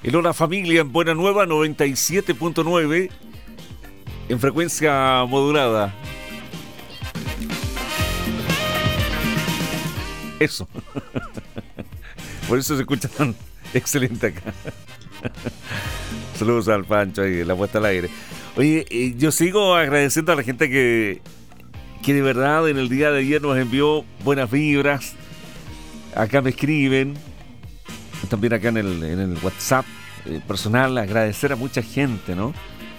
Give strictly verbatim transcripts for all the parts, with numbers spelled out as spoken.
El Hola Familia en Buena Nueva noventa y siete punto nueve en frecuencia modulada. Eso. Por eso se escucha tan excelente acá. Saludos al Pancho ahí, la puesta al aire. Oye, eh, yo sigo agradeciendo a la gente que, que de verdad en el día de ayer nos envió buenas vibras. Acá me escriben. También acá en el, en el WhatsApp eh, personal, agradecer a mucha gente, ¿no?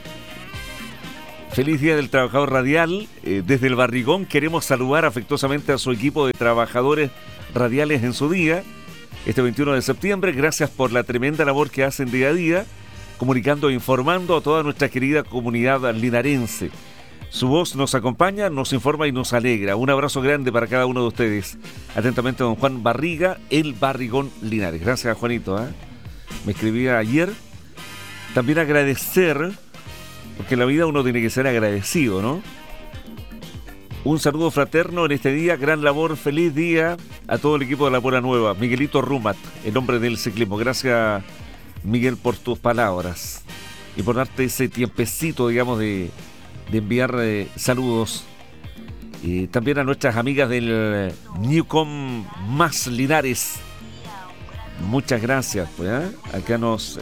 Feliz Día del Trabajador Radial. Eh, desde el Barrigón queremos saludar afectuosamente a su equipo de trabajadores radiales en su día, este veintiuno de septiembre. Gracias por la tremenda labor que hacen día a día, comunicando e informando a toda nuestra querida comunidad linarense. Su voz nos acompaña, nos informa y nos alegra. Un abrazo grande para cada uno de ustedes. Atentamente, don Juan Barriga, el Barrigón Linares. Gracias, Juanito. ¿eh? Me escribía ayer. También agradecer, porque en la vida uno tiene que ser agradecido, ¿no? Un saludo fraterno en este día, gran labor, feliz día a todo el equipo de La Buena Nueva. Miguelito Rumat, el hombre del ciclismo. Gracias, Miguel, por tus palabras y por darte ese tiempecito, digamos, de... de enviar eh, saludos y también a nuestras amigas del Newcom Más Linares. Muchas gracias, pues, ¿eh? Acá nos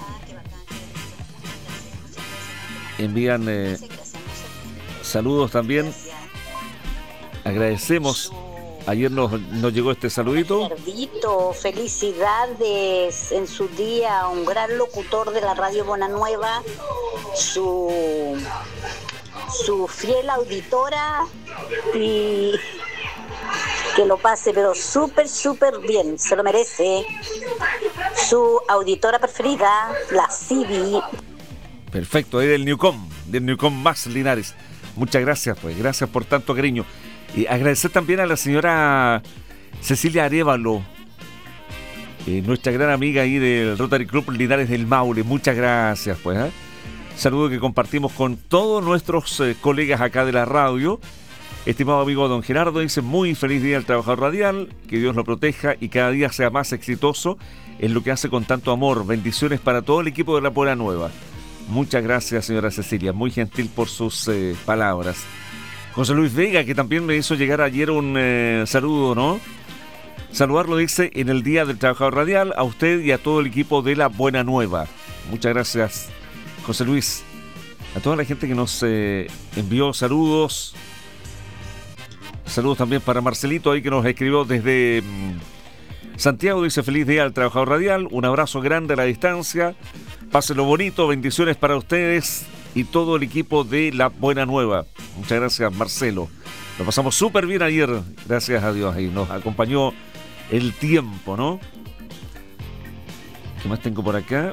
envían eh, saludos también. Agradecemos. Ayer nos, nos llegó este saludito. Bernardito, felicidades en su día, un gran locutor de la Radio Buena Nueva, su su fiel auditora, y que lo pase pero súper súper bien, se lo merece. Su auditora preferida, la Civi. Perfecto, ahí del Newcom, del Newcom Más Linares. Muchas gracias, pues, gracias por tanto cariño. Y agradecer también a la señora Cecilia Arévalo, eh, nuestra gran amiga ahí del Rotary Club Linares del Maule. Muchas gracias, pues, ¿eh? Saludo que compartimos con todos nuestros eh, colegas acá de la radio. Estimado amigo don Gerardo, dice: muy feliz día al trabajador radial, que Dios lo proteja y cada día sea más exitoso en lo que hace con tanto amor. Bendiciones para todo el equipo de La Buena Nueva. Muchas gracias, señora Cecilia, muy gentil por sus eh, palabras. José Luis Vega, que también me hizo llegar ayer un eh, saludo, ¿no? Saludarlo, dice, en el Día del Trabajador Radial, a usted y a todo el equipo de La Buena Nueva. Muchas gracias, José Luis. A toda la gente que nos eh, envió saludos. Saludos también para Marcelito, ahí que nos escribió desde mmm, Santiago. Dice: feliz día al trabajador radial. Un abrazo grande a la distancia. Pásenlo bonito. Bendiciones para ustedes y todo el equipo de La Buena Nueva. Muchas gracias, Marcelo. Lo pasamos súper bien ayer. Gracias a Dios. Ahí nos acompañó el tiempo, ¿no? ¿Qué más tengo por acá?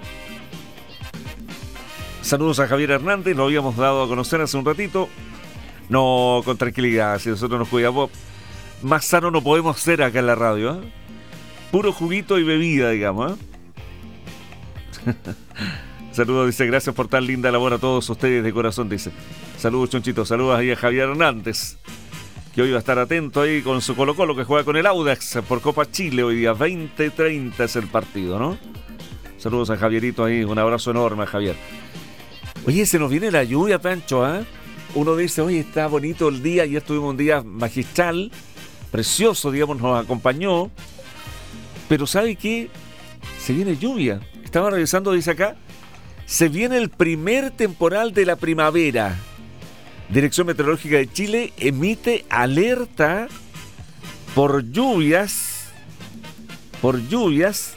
Saludos a Javier Hernández, lo habíamos dado a conocer hace un ratito. No, con tranquilidad, si nosotros nos cuidamos, más sano no podemos ser acá en la radio, ¿eh? Puro juguito y bebida, digamos, ¿eh? Saludos, dice: gracias por tan linda labor a todos ustedes de corazón, dice. Saludos, Chonchito, saludos ahí a Javier Hernández, que hoy va a estar atento ahí con su Colo Colo, que juega con el Audax por Copa Chile hoy día, veinte treinta es el partido, ¿no? Saludos a Javierito ahí, un abrazo enorme a Javier. Oye, se nos viene la lluvia, Pancho, ¿eh? Uno dice: oye, está bonito el día, ayer tuvimos un día magistral, precioso, digamos, nos acompañó, pero ¿sabe qué? Se viene lluvia. Estaba revisando, dice acá, se viene el primer temporal de la primavera. Dirección Meteorológica de Chile emite alerta por lluvias, por lluvias,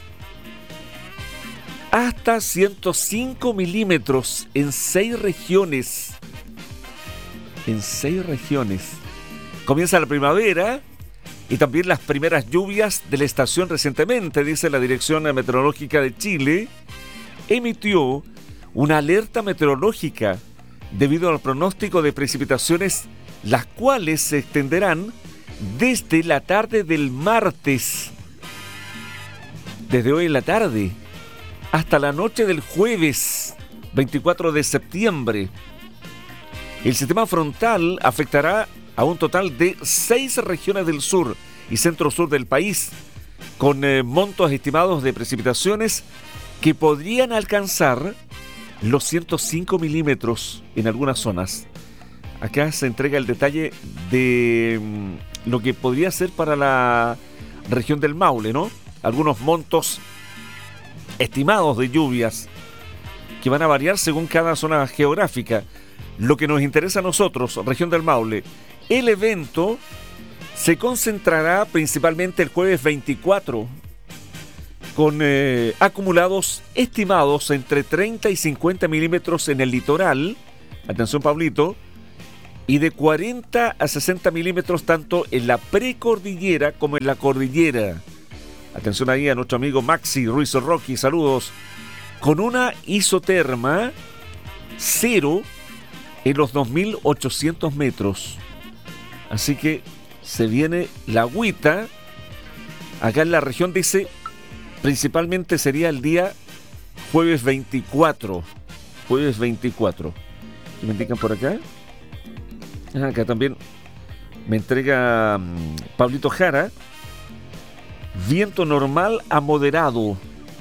hasta ciento cinco milímetros en seis regiones. En seis regiones. Comienza la primavera y también las primeras lluvias de la estación recientemente, dice la Dirección Meteorológica de Chile. Emitió una alerta meteorológica debido al pronóstico de precipitaciones, las cuales se extenderán desde la tarde del martes, desde hoy en la tarde, hasta la noche del jueves veinticuatro de septiembre. El sistema frontal afectará a un total de seis regiones del sur y centro-sur del país, con eh, montos estimados de precipitaciones que podrían alcanzar los ciento cinco milímetros en algunas zonas. Acá se entrega el detalle de mm, lo que podría ser para la región del Maule, ¿no? Algunos montos estimados de lluvias que van a variar según cada zona geográfica. Lo que nos interesa a nosotros, región del Maule, el evento se concentrará principalmente el jueves veinticuatro, con eh, acumulados estimados entre treinta y cincuenta milímetros en el litoral, atención Pablito, y de cuarenta a sesenta milímetros tanto en la precordillera como en la cordillera. Atención ahí a nuestro amigo Maxi Ruiz Rocky, saludos. Con una isoterma cero en los dos mil ochocientos metros. Así que se viene la agüita. Acá en la región dice, principalmente sería el día jueves veinticuatro. Jueves veinticuatro. ¿Qué me indican por acá? Ah, acá también me entrega um, Pablito Jara. Viento normal a moderado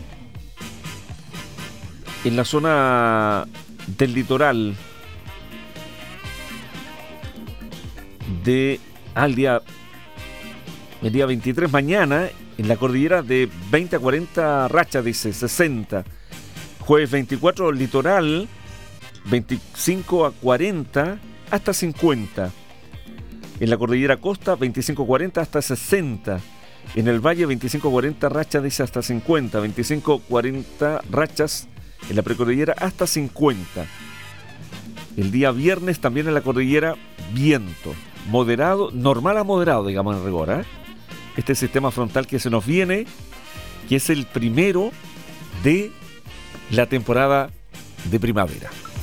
en la zona del litoral de al día el día veintitrés, mañana en la cordillera de veinte a cuarenta rachas, dice sesenta. Jueves veinticuatro litoral veinticinco a cuarenta hasta cincuenta. En la cordillera costa veinticinco a cuarenta hasta sesenta. En el valle veinticinco a cuarenta rachas, dice hasta cincuenta. veinticinco a cuarenta rachas en la precordillera hasta cincuenta. El día viernes también en la cordillera viento moderado, normal a moderado, digamos en rigor, ¿eh? Este sistema frontal que se nos viene, que es el primero de la temporada de primavera.